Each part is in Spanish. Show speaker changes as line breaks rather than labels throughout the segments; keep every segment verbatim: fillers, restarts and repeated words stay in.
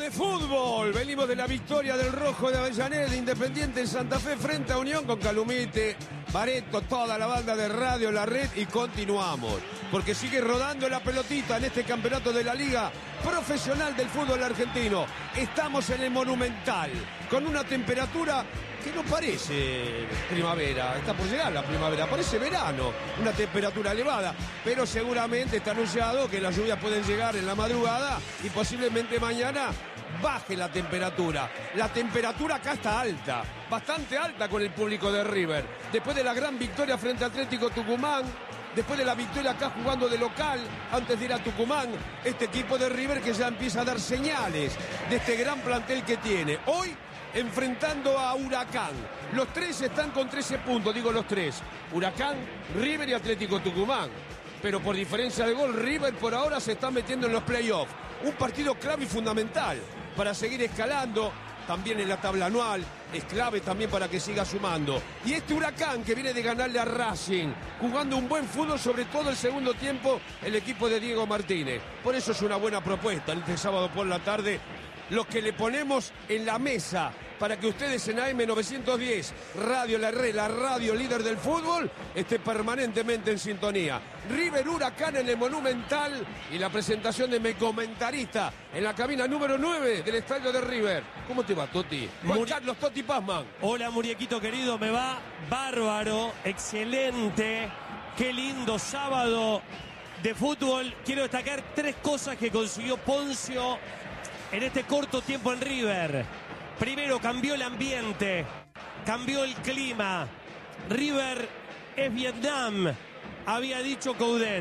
de fútbol. Venimos de la victoria del Rojo de Avellaneda, Independiente en Santa Fe frente a Unión con Calumite, Bareto, toda la banda de Radio La Red y continuamos. Porque sigue rodando la pelotita en este campeonato de la Liga Profesional del Fútbol Argentino. Estamos en el Monumental con una temperatura que no parece primavera, está por llegar la primavera, parece verano, una temperatura elevada, pero seguramente está anunciado que las lluvias pueden llegar en la madrugada y posiblemente mañana baje la temperatura. La temperatura acá está alta, bastante alta con el público de River. Después de la gran victoria frente a Atlético Tucumán, después de la victoria acá jugando de local, antes de ir a Tucumán, este equipo de River que ya empieza a dar señales de este gran plantel que tiene. Hoy enfrentando a Huracán. Los tres están con trece puntos, digo los tres. Huracán, River y Atlético Tucumán. Pero por diferencia de gol, River por ahora se está metiendo en los playoffs. Un partido clave y fundamental para seguir escalando. También en la tabla anual, es clave también para que siga sumando. Y este Huracán que viene de ganarle a Racing, jugando un buen fútbol, sobre todo el segundo tiempo, el equipo de Diego Martínez. Por eso es una buena propuesta, este sábado por la tarde, lo que le ponemos en la mesa para que ustedes en A M novecientos diez, Radio La Red, la radio líder del fútbol, esté permanentemente en sintonía. River Huracán en el Monumental y la presentación de mi comentarista en la cabina número nueve del estadio de River. ¿Cómo te va, Toti? Juan
Muri...
Carlos Toti Pazman.
Hola, Muriequito querido, me va bárbaro, excelente, qué lindo sábado de fútbol. Quiero destacar tres cosas que consiguió Poncio en este corto tiempo en River. Primero, cambió el ambiente, cambió el clima. River es Vietnam, había dicho Coudet.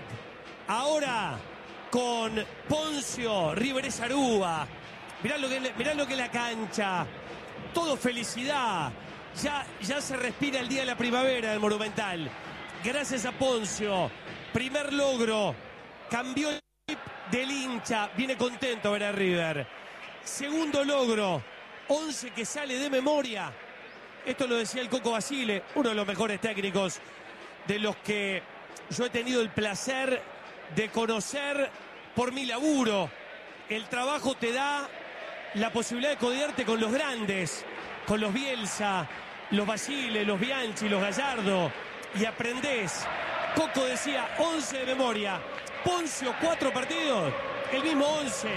Ahora, con Poncio, River es Aruba. Mirá lo que, mirá lo que es la cancha. Todo felicidad. Ya, ya se respira el día de la primavera del Monumental. Gracias a Poncio. Primer logro. Cambió el chip del hincha. Viene contento a ver a River. Segundo logro. once que sale de memoria. Esto lo decía el Coco Basile, uno de los mejores técnicos de los que yo he tenido el placer de conocer por mi laburo. El trabajo te da la posibilidad de codearte con los grandes, con los Bielsa, los Basile, los Bianchi, los Gallardo, y aprendés. Coco decía once de memoria. Poncio, cuatro partidos, el mismo once.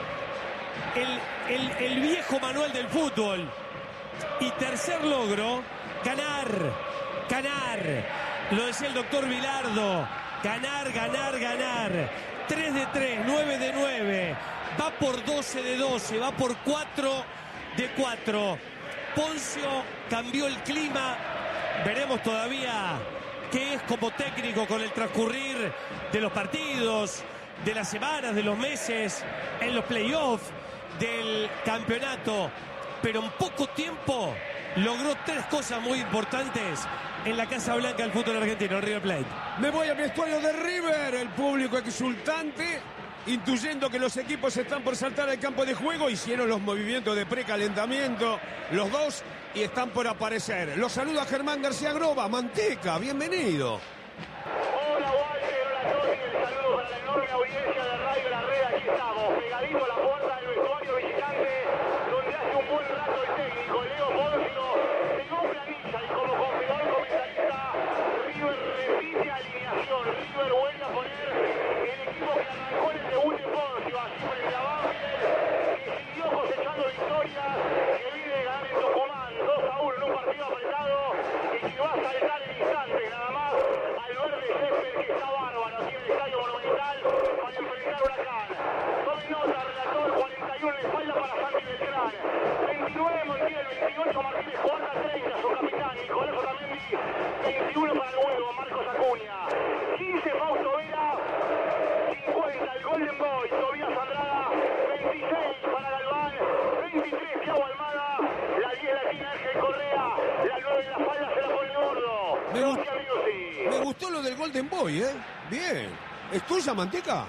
El, el, el viejo manual del fútbol. Y tercer logro, ganar, ganar. Lo decía el doctor Vilardo, ganar, ganar, ganar. tres de tres, nueve de nueve. Va por doce de doce, va por cuatro de cuatro. Poncio cambió el clima. Veremos todavía qué es como técnico con el transcurrir de los partidos, de las semanas, de los meses, en los playoffs del campeonato, pero en poco tiempo logró tres cosas muy importantes en la Casa Blanca del fútbol argentino, River Plate.
Me voy al vestuario de River, el público exultante, intuyendo que los equipos están por saltar al campo de juego, hicieron los movimientos de precalentamiento, los dos, y están por aparecer. Los saluda Germán García Groba, Manteca, bienvenido.
Hola Walter, hola Tony, el saludo para la enorme audiencia de Radio La Red, aquí estamos, pegadito a la puerta del vestuario visitante, donde hace un buen rato el técnico, Leo Poncio, pegó planilla y como confirmó el comentarista, River repite alineación, River vuelve a poner el equipo que arrancó en el debut de Poncio, así frente a Banfield, que siguió cosechando victorias, que viene de ganar en Tucumán, dos a uno en un partido apretado, y que va a saltar en instante, nada más, al verde césped que está bárbaro, aquí en el Estadio Monumental, para enfrentar a Huracán. Tome nota, relator, cuarenta y uno en espalda para Santi Beltrán, veintinueve Montiel, veintiocho Martínez, cuarenta treinta su capitán, Nicolás Otamendi, veintiuno para el huevo, Marcos Acuña, quince Fausto Vera, cincuenta el Golden Boy, Tobías Andrada, veintiséis para Galván, veintitrés Thiago Almada, la diez latina Ángel Correa, la nueve en la espalda se la pone gordo.
Me, gust- me gustó lo del Golden Boy, ¿eh? Bien. ¿Es tuya, Manteca?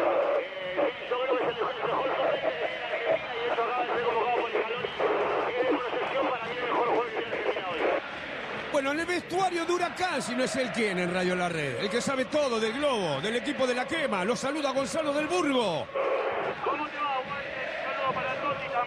Eh, sí, yo creo que es el mejor suplente que tiene Argentina y eso acaba de ser convocado por el Scaloni. Es de proyección para mí el mejor jugador que tiene Argentina hoy.
Bueno, en el vestuario de Huracán, si no es él quien en Radio La Red, el que sabe todo del globo, del equipo de la quema, lo saluda Gonzalo del Burgo.
¿Cómo te va, Walter? Saludos para Toti,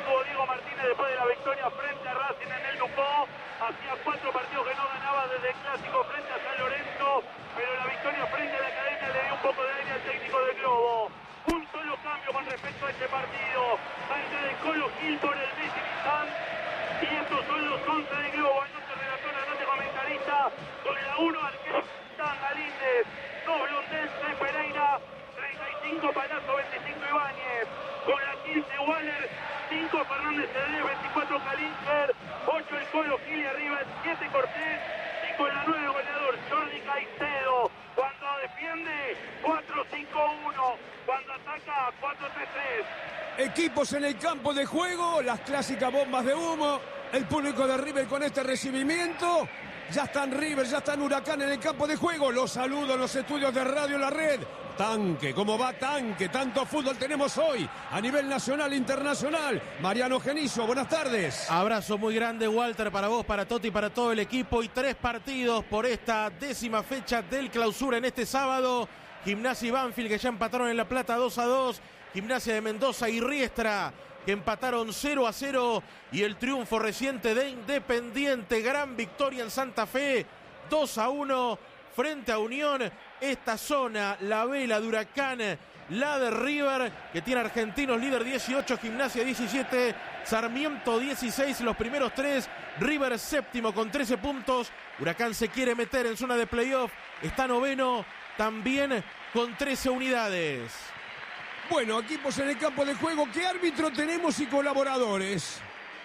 tuvo Diego Martínez después de la victoria frente a Racing en el Dupó. Hacía cuatro partidos que no ganaba desde el clásico frente a San Lorenzo, pero la victoria frente a la Academia le dio un poco de aire al técnico del Globo. Un solo cambio con respecto a este partido. Salta de Colo Gil por el Messi Bizán. Y estos son los once del Globo. Anoche relator, anoche comentarista. Con el A uno arquero Tan Galíndez, dos Blondel, tres Pereira, treinta y cinco Palazzo, veinticinco Ibáñez. Con la quince Waller, cinco Fernández Cedrés, veinticuatro Calinger, ocho el Colo Gil y arriba el siete Cortés. Y con la nueve goleador Jordi Caicedo. Cuando defiende, cuatro cinco uno. Cuando ataca, cuatro tres tres.
Equipos en el campo de juego, las clásicas bombas de humo, el público de River con este recibimiento. Ya están River, ya están Huracán en el campo de juego. Los saludo en los estudios de Radio La Red. Tanque, ¿cómo va Tanque? Tanto fútbol tenemos hoy a nivel nacional e internacional. Mariano Genizo, buenas tardes.
Abrazo muy grande, Walter, para vos, para Toti, para todo el equipo. Y tres partidos por esta décima fecha del Clausura en este sábado. Gimnasia y Banfield, que ya empataron en La Plata dos a dos. Gimnasia de Mendoza y Riestra, que empataron cero a cero. Y el triunfo reciente de Independiente, gran victoria en Santa Fe, dos a uno frente a Unión. Esta zona, la vela de Huracán, la de River, que tiene Argentinos líder dieciocho, Gimnasia diecisiete, Sarmiento dieciséis, los primeros tres. River séptimo con trece puntos. Huracán se quiere meter en zona de playoff, está noveno también con trece unidades.
Bueno, equipos en el campo de juego. ¿Qué árbitro tenemos y colaboradores?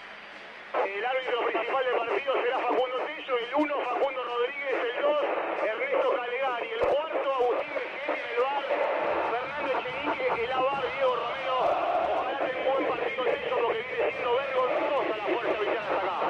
El árbitro principal del partido será Facundo Tello, el uno Facundo Rodríguez, el dos Ernesto Calegari, el cuarto Agustín Mejeri en el bar, Fernando Echenique, el A bar Diego Romero. Ojalá tenga un buen partido Tello porque viene siendo vergonzosa la fuerza villana hasta acá.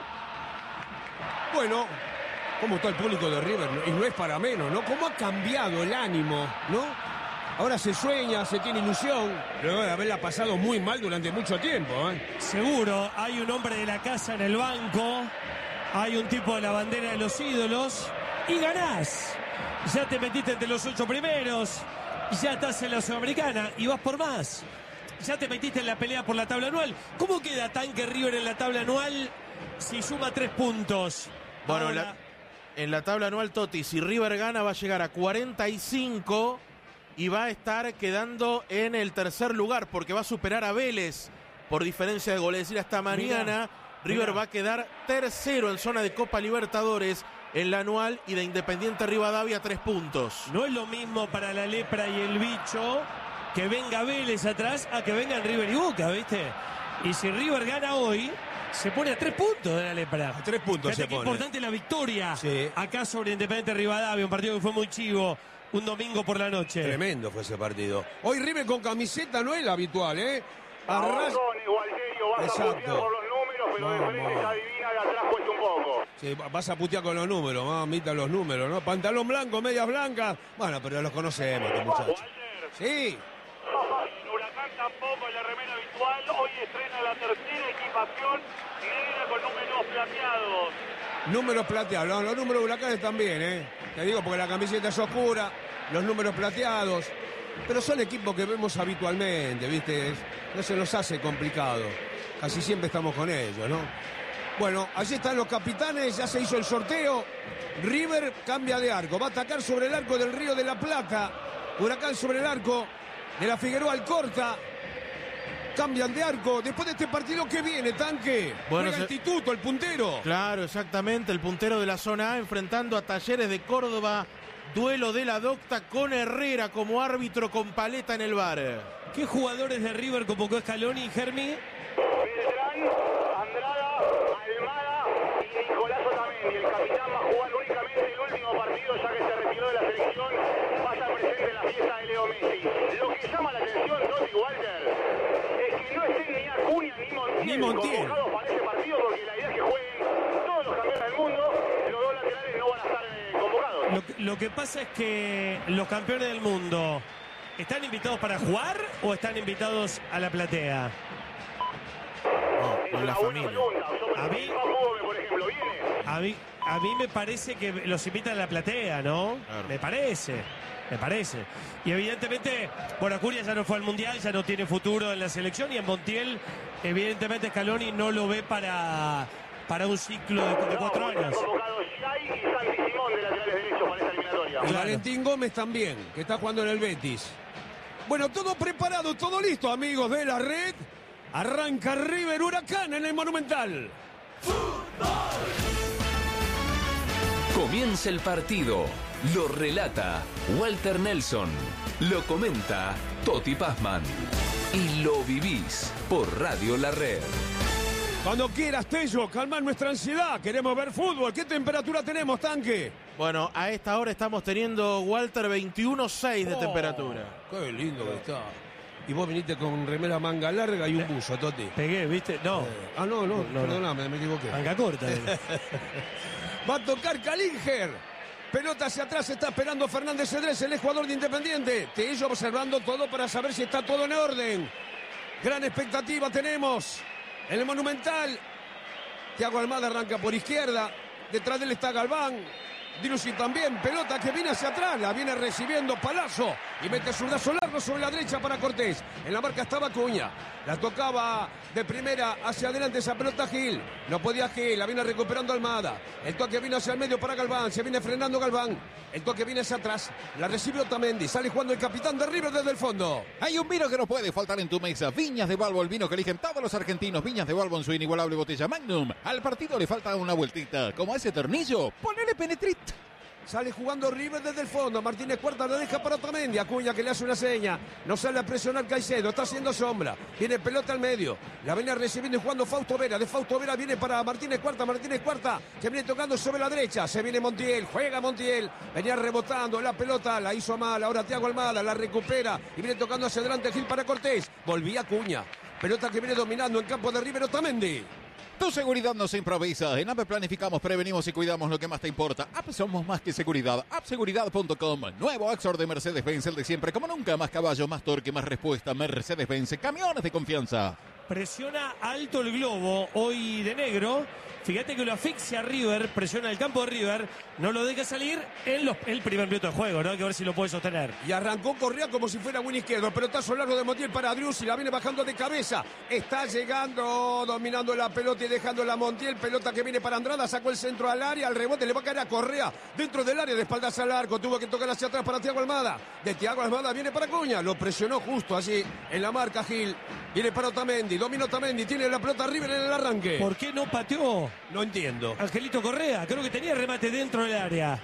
Bueno, ¿cómo está el público de River? Y no es para menos, ¿no? ¿Cómo ha cambiado el ánimo, ¿no? Ahora se sueña, se tiene ilusión, luego de haberla pasado muy mal durante mucho tiempo, ¿eh?
Seguro, hay un hombre de la casa en el banco, hay un tipo de la bandera de los ídolos y ganás. Ya te metiste entre los ocho primeros, ya estás en la Sudamericana y vas por más. Ya te metiste en la pelea por la tabla anual. ¿Cómo queda Tanque River en la tabla anual si suma tres puntos?
Bueno,
Ahora...
la, en la tabla anual, Toti, si River gana va a llegar a cuarenta y cinco y va a estar quedando en el tercer lugar porque va a superar a Vélez por diferencia de goles. Es decir, hasta mañana mirá, River mirá. va a quedar tercero en zona de Copa Libertadores en la anual y de Independiente Rivadavia tres puntos.
No es lo mismo para la Lepra y el Bicho que venga Vélez atrás a que vengan River y Boca, ¿viste? Y si River gana hoy, se pone a tres puntos de la Lepra.
A tres puntos se
pone.
pone.
Importante la victoria
sí.
acá sobre Independiente Rivadavia, un partido que fue muy chivo. Un domingo por la noche.
Tremendo fue ese partido. Hoy River con camiseta no es la habitual, ¿eh?
Arras... Igualterio, vas
Exacto.
a putear por los números, pero
no,
de frente
no.
se adivina de atrás cuesta un poco.
Sí, vas a putear con los números, mamita, los números, ¿no? Pantalón blanco, medias blancas. Bueno, pero los conocemos, estos muchachos.
Walter.
Sí.
En Huracán tampoco en la remera habitual. Hoy estrena la tercera equipación negra con números plateados.
Números plateados, los, los números huracanes también, ¿eh? Te digo porque la camiseta es oscura, los números plateados, pero son equipos que vemos habitualmente, ¿viste? Es, no se nos hace complicado, casi siempre estamos con ellos, ¿no? Bueno, allí están los capitanes, ya se hizo el sorteo, River cambia de arco, va a atacar sobre el arco del Río de la Plata, Huracán sobre el arco de la Figueroa Alcorta. Cambian de arco. Después de este partido, ¿qué viene, Tanque?
Bueno,
Juega
se...
Instituto, el puntero.
Claro, exactamente. El puntero de la zona A enfrentando a Talleres de Córdoba. Duelo de la Docta con Herrera como árbitro con Paleta en el bar.
¿Qué jugadores de River convocó Scaloni y Germi?
Beltrán, Andrada, Almada y Nicolás Otamendi. El capitán va a jugar únicamente el último partido ya que se retiró de la selección. Va a estar presente en la fiesta de Leo Messi. Lo que llama la atención, Totti, Walter, es que no estén ni Acuña ni Montiel,
ni Montiel
convocados para este partido porque la idea es que jueguen todos los campeones del mundo. Los dos laterales no van a estar eh, convocados.
Lo que, lo que pasa es que los campeones del mundo, ¿están invitados para jugar o están invitados a la platea?
Oh. es
Con
una
la
buena
familia.
pregunta. Yo
A
pensé
mí-
que Papu Gómez, por ejemplo, ¿viene?
A mí, a mí me parece que los invitan a la platea, ¿no?
Claro.
Me parece, me parece. Y evidentemente, bueno, Acuña ya no fue al Mundial, ya no tiene futuro en la selección, y en Montiel, evidentemente Scaloni no lo ve para, para un ciclo de, de cuatro
No, están
años.
convocados Giai y Santi Simón de laterales derechos para esta eliminatoria.
Y
Claro.
Valentín Gómez también, que está jugando en el Betis. Bueno, todo preparado, todo listo, amigos de la red. Arranca River Huracán en el Monumental.
Comienza el partido. Lo relata Walter Nelson. Lo comenta Toti Pazman. Y lo vivís por Radio La Red.
Cuando quieras, Tello, calmar nuestra ansiedad. Queremos ver fútbol. ¿Qué temperatura tenemos, Tanque?
Bueno, a esta hora estamos teniendo, Walter, veintiuno seis de
Oh,
temperatura.
Qué lindo que está. Y vos viniste con remera manga larga y un buzo, Toti.
Pegué, ¿viste? No,
Eh, ah, no, no,
No, no.
perdóname, me equivoqué.
manga corta.
Va a tocar Kalinger. Pelota hacia atrás, está esperando Fernández Cedrés, el jugador de Independiente. Tello observando todo para saber si está todo en orden. Gran expectativa tenemos en el Monumental. Thiago Almada arranca por izquierda. Detrás de él está Galván. Dirusi también. Pelota que viene hacia atrás. La viene recibiendo Palazzo. Y mete zurdazo largo sobre la derecha para Cortés. En la marca estaba Acuña. La tocaba de primera hacia adelante esa pelota Gil. No podía Gil. La viene recuperando Almada. El toque vino hacia el medio para Galván. Se viene frenando Galván. El toque viene hacia atrás. La recibe Otamendi. Sale jugando el capitán de River desde el fondo.
Hay un vino que no puede faltar en tu mesa. Viñas de Balbo, el vino que eligen todos los argentinos. Viñas de Balbo en su inigualable botella Magnum. Al partido le falta una vueltita. Como a ese tornillo, ponele Penetrit.
Sale jugando River desde el fondo. Martínez Cuarta la deja para Otamendi. Acuña que le hace una seña. No sale a presionar Caicedo. Está haciendo sombra. Viene pelota al medio. La viene recibiendo y jugando Fausto Vera. De Fausto Vera viene para Martínez Cuarta. Martínez Cuarta que viene tocando sobre la derecha. Se viene Montiel. Juega Montiel. Venía rebotando la pelota. La hizo mal. Ahora Thiago Almada la recupera. Y viene tocando hacia adelante Gil para Cortés. Volvía Acuña. Pelota que viene dominando en campo de River Otamendi.
Tu seguridad no se improvisa. En A P planificamos, prevenimos y cuidamos lo que más te importa. A P somos más que seguridad. app seguridad punto com. Nuevo Axor de Mercedes-Benz, el de siempre. Como nunca, más caballo, más torque, más respuesta. Mercedes-Benz, camiones de confianza.
Presiona alto el globo, hoy de negro. Fíjate que lo asfixia a River, presiona el campo de River, no lo deja salir en los, el primer minuto de juego, ¿no? Hay que ver si lo puede sostener.
Y arrancó Correa como si fuera buen izquierdo. Pelotazo largo de Montiel para Driussi. La viene bajando de cabeza. Está llegando, dominando la pelota y dejando la Montiel. Pelota que viene para Andrada. Sacó el centro al área. Al rebote le va a caer a Correa. Dentro del área, de espaldas al arco. Tuvo que tocar hacia atrás para Thiago Almada. De Thiago Almada viene para Acuña. Lo presionó justo allí en la marca Gil. Viene para Otamendi. Domina Otamendi. Tiene la pelota River en el arranque.
¿Por qué no pateó
No entiendo.
Angelito Correa? Creo que tenía remate dentro del área.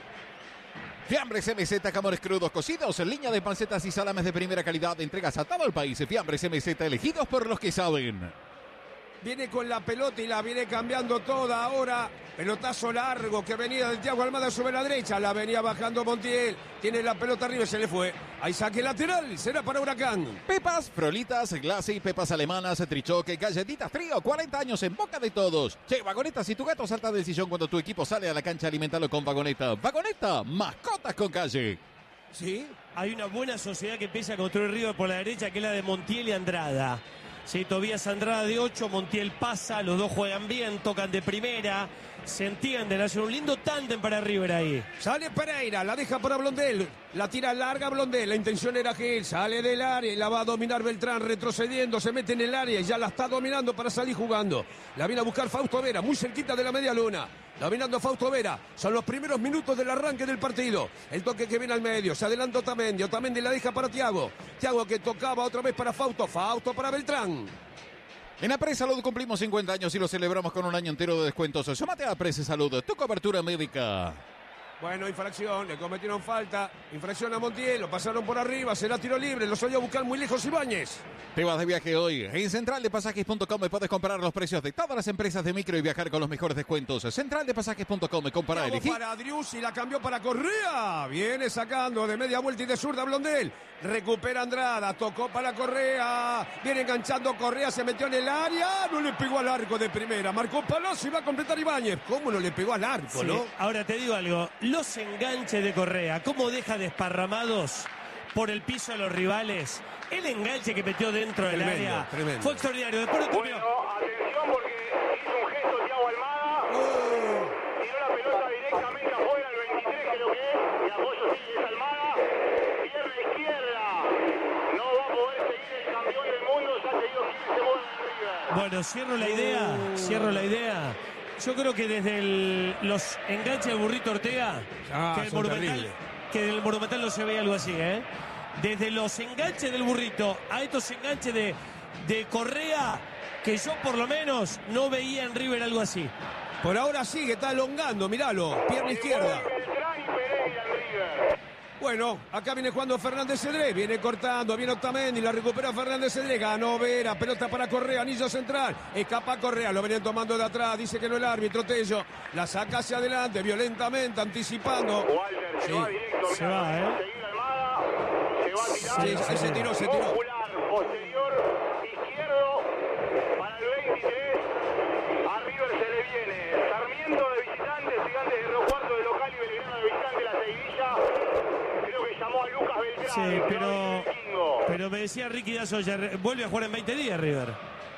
Fiambres M Z, camores crudos cocidos, en línea de pancetas y salames de primera calidad. Entregas a todo el país. Fiambres M Z, elegidos por los que saben.
Viene con la pelota y la viene cambiando toda ahora. Pelotazo largo que venía de Thiago Almada sobre la derecha. La venía bajando Montiel. Tiene la pelota arriba y se le fue. Hay saque lateral. Será para Huracán.
Pepas, frolitas, glassy, pepas alemanas, trichoque, galletitas trío, cuarenta años en boca de todos. Che, Vagoneta, si tu gato salta del sillón cuando tu equipo sale a la cancha, alimentalo con Vagoneta. Vagoneta, mascotas con calle.
¿Sí?
Hay una buena sociedad que empieza a construir River por la derecha, que es la de Montiel y Andrada. Sí, Tobías Andrada de ocho, Montiel pasa, los dos juegan bien, tocan de primera, se entienden, hacen un lindo tándem para River ahí.
Sale Pereira, la deja para Blondel. La tira larga Blondel. La intención era Gil. Sale del área y la va a dominar Beltrán. Retrocediendo, se mete en el área y ya la está dominando para salir jugando. La viene a buscar Fausto Vera, muy cerquita de la media luna. Dominando Fausto Vera. Son los primeros minutos del arranque del partido. El toque que viene al medio. Se adelanta Otamendi. Otamendi la deja para Thiago. Thiago que tocaba otra vez para Fausto. Fausto para Beltrán.
En Apres Salud cumplimos cincuenta años y lo celebramos con un año entero de descuentos. Llámate a Apres Salud, tu cobertura médica.
Bueno, infracción, le cometieron falta. Infracción a Montiel, lo pasaron por arriba, será tiro libre, lo salió a buscar muy lejos Ibáñez.
Te vas de viaje hoy. En central de pasajes punto com puedes comprar los precios de todas las empresas de micro y viajar con los mejores descuentos. central de pasajes punto com, compara,
Thiago
elegí.
para Driussi, la cambió para Correa. Viene sacando de media vuelta y de zurda Blondel. Recupera Andrada, tocó para Correa. Viene enganchando Correa, se metió en el área. No le pegó al arco de primera. Marcó Palazzo y va a completar Ibáñez. ¿Cómo no le pegó al arco,
Sí,
no?
ahora te digo algo, los enganches de Correa, cómo deja desparramados por el piso a los rivales, El enganche que metió dentro del
Tremendo,
área
tremendo.
fue extraordinario. Después lo
Bueno, atención porque hizo un gesto Thiago Almada. Tiró la pelota directamente afuera, el veintitrés creo que es. Y apoyo sí, es Almada. Pierna izquierda. No va a poder seguir el campeón del mundo. Ya te digo quién se mueve en River.
Bueno, cierro la idea, cierro la idea. Yo creo que desde el- los enganches del Burrito Ortega,
Ah,
que, el
son
Monumental,
terribles.
que del Monumental no se ve algo así, ¿eh? Desde los enganches del Burrito a estos enganches de, de Correa, que yo por lo menos no veía en River algo así.
Por ahora sigue, está elongando, miralo, pierna izquierda.
Beltrán y Pereira en River.
Bueno, acá viene jugando Fernández Cedré, viene cortando, viene Otamendi, la recupera Fernández Cedré, ganó Vera, pelota para Correa, anillo central, escapa Correa, lo venían tomando de atrás, dice que no el árbitro, Tello, la saca hacia adelante, violentamente, anticipando.
Walter se
Sí,
va directo.
se
mirá,
va, ¿eh?
seguir Almada. Se va a tirar.
Sí, ahí se tiró, se tiró.
Muscular, posterior, izquierdo, para el veintitrés. A River se le viene Sarmiento de visitante, Gigantes de Río Cuarto de local y Belgrano de visitante, la seguidilla. Creo que llamó a Lucas Beltrán.
Sí,
que va a
pero,
venir el Kingo.
pero me decía Ricky Dazo, ya re- vuelve a jugar en veinte días River.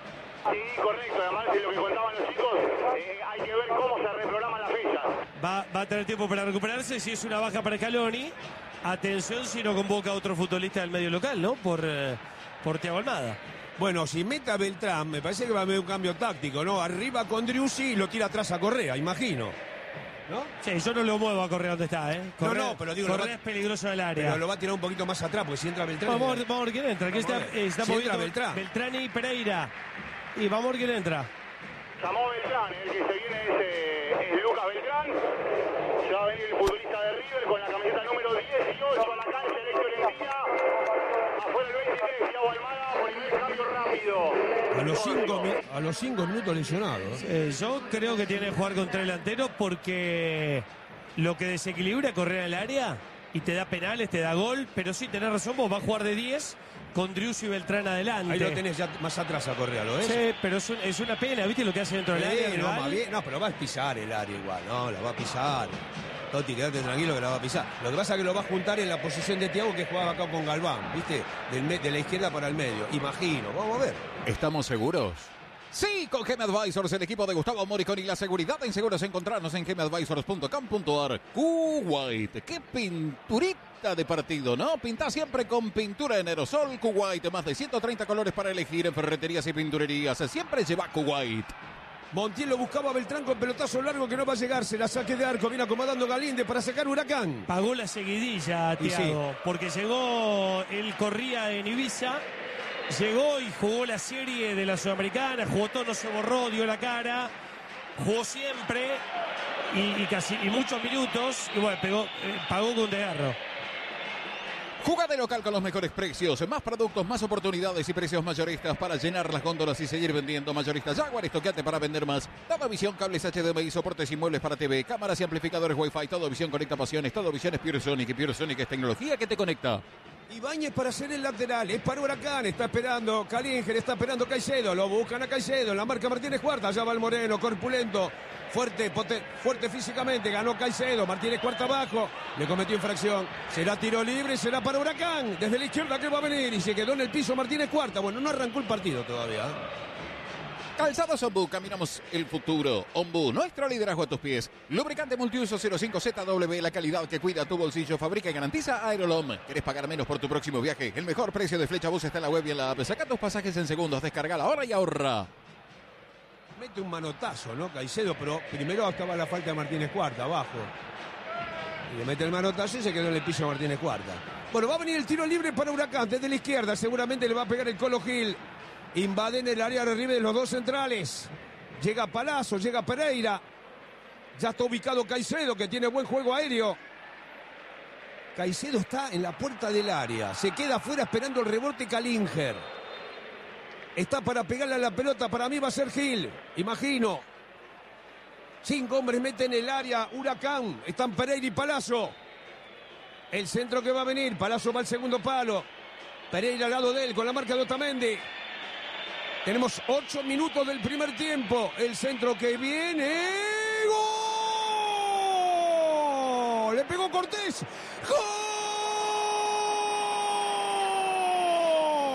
Sí, correcto. Además de lo que contaban los chicos, eh, hay que ver cómo se reprograman las fechas.
Va, va a tener tiempo para recuperarse. Si es una baja para Scaloni, atención si no convoca a otro futbolista del medio local, ¿no? Por, eh, por Thiago Almada.
Bueno, si meta Beltrán, me parece que va a haber un cambio táctico, ¿no? Arriba con Driussi y lo tira atrás a Correa, imagino. ¿No?
Sí, yo no lo muevo a Correa donde está, ¿eh? Correa,
no, pero digo,
Correa
lo va-
es peligroso del área.
Pero lo va a tirar un poquito más atrás, porque si entra Beltrán...
Vamos a ver, vamos a ver quién entra. Aquí
Vamos
está,
a ver.
eh, está
Si entra
moviendo
Beltrán.
Beltrán y Pereira. Y vamos a ver quién entra.
Llamó Beltrán, el que se viene es, eh, es Lucas Beltrán. Ya va a venir el futbolista de River con la camiseta número dieciocho a la cancha, Héctor Encina. Afuera el veintitrés, Thiago Almada, primer cambio rápido.
A los cinco, mi- a los cinco minutos lesionado. ¿eh?
Eh, yo creo que tiene que jugar contra delantero porque lo que desequilibra Correa en el área y te da penales, te da gol. Pero sí, tenés razón, vos va a jugar de diez con Driussi y Beltrán adelante.
Ahí lo tenés ya más atrás a Correa, ¿lo ves?
Sí, pero es, un- es una pena, ¿viste lo que hace dentro del
Sí,
área?
no,
rival?
más bien- no, pero va a pisar el área igual, no, la va a pisar. Totti, quédate tranquilo que la va a pisar. Lo que pasa es que lo va a juntar en la posición de Thiago que jugaba acá con Galván, ¿viste? Del me- de la izquierda para el medio. Imagino, vamos a ver.
¿Estamos seguros? Sí, con Gem Advisors, el equipo de Gustavo Moricón y la seguridad en seguros encontrarnos en gem advisors punto com punto ar. Kuwait, qué pinturita de partido, ¿no? Pinta siempre con pintura en aerosol. Kuwait, más de ciento treinta colores para elegir en ferreterías y pinturerías. Siempre lleva Kuwait.
Montiel lo buscaba a Beltrán con pelotazo largo que no va a llegar. Se la saque de arco. Viene acomodando Galíndez para sacar Huracán.
Pagó la seguidilla,
Y
Thiago, porque llegó, él corría en Ibiza, llegó y jugó la serie de la Sudamericana, jugó todo, no se borró, dio la cara, jugó siempre y, y casi y muchos minutos, y bueno, pegó, eh, pagó con un desgarro.
Juga de local con los mejores precios, más productos, más oportunidades y precios mayoristas para llenar las góndolas y seguir vendiendo. Mayoristas Jaguar, estoqueate para vender más. Todo Visión, cables H D M I, soportes y muebles para T V, cámaras y amplificadores Wi-Fi. Todo Visión conecta pasiones. Todo Visión es Pure Sonic y Pure Sonic es tecnología que te conecta.
Ibáñez para hacer el lateral, es para Huracán, está esperando Calínger, está esperando Caicedo, lo buscan a Caicedo, en la marca Martínez Cuarta, allá va el Moreno, corpulento, fuerte, poten- fuerte físicamente, ganó Caicedo, Martínez Cuarta abajo, le cometió infracción, será tiro libre, será para Huracán, desde la izquierda que va a venir y se quedó en el piso Martínez Cuarta, bueno, no arrancó el partido todavía. ¿eh?
Calzados Ombu, caminamos el futuro. Ombu, nuestro liderazgo a tus pies. Lubricante multiuso cero cinco Z W, la calidad que cuida tu bolsillo, fabrica y garantiza Aerolom. ¿Querés pagar menos por tu próximo viaje? El mejor precio de Flecha Bus está en la web y en la app. Saca tus pasajes en segundos, descargala ahora y ahorra.
Mete un manotazo, ¿no? Caicedo, pero primero acaba la falta de Martínez Cuarta, abajo. Y le mete el manotazo y se quedó en el piso Martínez Cuarta. Bueno, va a venir el tiro libre para Huracán desde la izquierda. Seguramente le va a pegar el Colo Gil. Invaden el área de arriba de los dos centrales. Llega Palazzo, llega Pereira. Ya está ubicado Caicedo, que tiene buen juego aéreo. Caicedo está en la puerta del área. Se queda afuera esperando el rebote Calínger. Está para pegarle a la pelota. Para mí va a ser Gil. Imagino. Cinco hombres meten el área. Huracán. Están Pereira y Palazzo. El centro que va a venir. Palazzo va al segundo palo. Pereira al lado de él con la marca de Otamendi. Tenemos ocho minutos del primer tiempo. El centro que viene. ¡Gol! Le pegó Cortés. ¡Gol!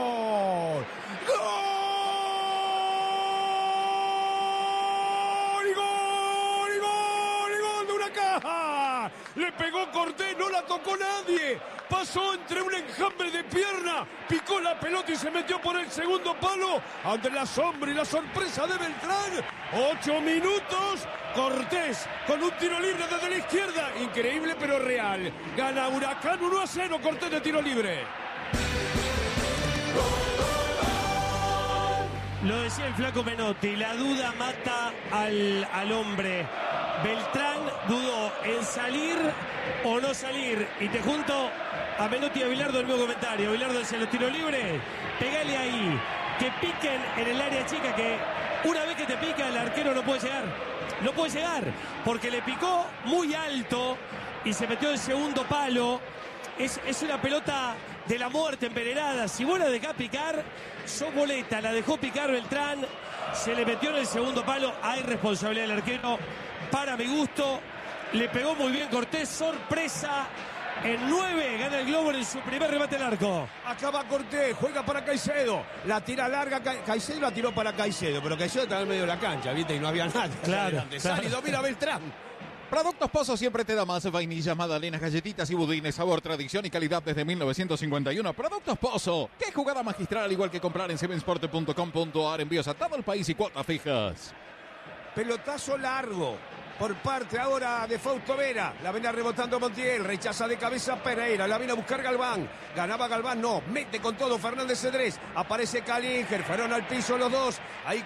Le pegó Cortés, no la tocó nadie. Pasó entre un enjambre de pierna, picó la pelota y se metió por el segundo palo. Ante la sombra y la sorpresa de Beltrán. Ocho minutos. Cortés con un tiro libre desde la izquierda. Increíble pero real. Gana Huracán uno a cero. Cortés de tiro libre.
Lo decía el flaco Menotti, la duda mata al, al hombre. Beltrán dudó en salir o no salir. Y te junto a Menotti y a Bilardo el mismo comentario. Bilardo dice, los tiros libres, pegale ahí. Que piquen en el área chica, que una vez que te pica el arquero no puede llegar. No puede llegar, porque le picó muy alto y se metió el segundo palo. Es, es una pelota de la muerte envenenada. Si vos la dejás picar, sos boleta. La dejó picar Beltrán, se le metió en el segundo palo. Hay responsabilidad del arquero, para mi gusto. Le pegó muy bien Cortés, sorpresa. En nueve gana el Globo en su primer remate al arco.
Acaba Cortés, juega para Caicedo. La tira larga, Ca Caicedo la tiró para Caicedo. Pero Caicedo estaba en medio de la cancha, ¿viste? Y no había nada.
Claro, claro.
Sale y domina Beltrán.
Productos Pozo siempre te da más. Vainillas, magdalenas, galletitas y budines. Sabor, tradición y calidad desde mil novecientos cincuenta y uno. Productos Pozo. Qué jugada magistral, igual que comprar en sevensport punto com punto ar. Envíos a todo el país y cuotas fijas.
Pelotazo largo por parte ahora de Fausto Vera. La viene rebotando Montiel. Rechaza de cabeza Pereira. La viene a buscar Galván. Ganaba Galván, no. Mete con todo Fernández Cedrés. Aparece Calinger. Fueron al piso los dos. Ahí